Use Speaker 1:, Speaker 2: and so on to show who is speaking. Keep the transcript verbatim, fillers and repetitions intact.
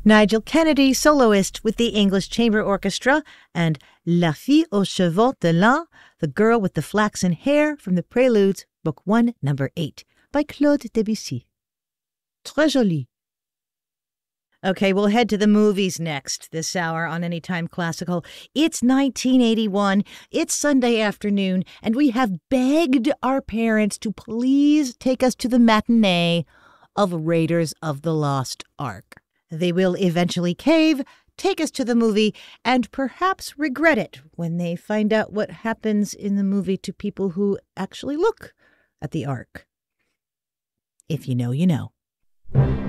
Speaker 1: Nigel Kennedy, soloist with the English Chamber Orchestra, and La Fille aux Cheveux de Lin, The Girl with the Flaxen Hair, from the Preludes, Book one, Number eight, by Claude Debussy. Très joli. Okay, we'll head to the movies next this hour on Anytime Classical. It's nineteen eighty-one, it's Sunday afternoon, and we have begged our parents to please take us to the matinee of Raiders of the Lost Ark. They will eventually cave, take us to the movie, and perhaps regret it when they find out what happens in the movie to people who actually look at the Ark. If you know, you know.